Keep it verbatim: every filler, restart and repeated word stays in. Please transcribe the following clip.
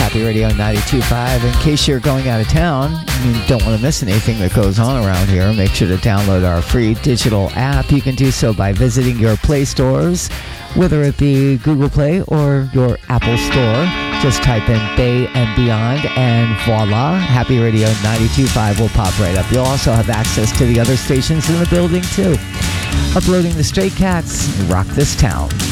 Happy Radio ninety-two point five. In case you're going out of town and you don't want to miss anything that goes on around here, make sure to download our free digital app. You can do so by visiting your Play stores, whether it be Google Play or your Apple Store. Just type in Bay and Beyond, and voila, Happy Radio ninety-two point five will pop right up. You'll also have access to the other stations in the building, too. Uploading the Stray Cats, Rock This Town.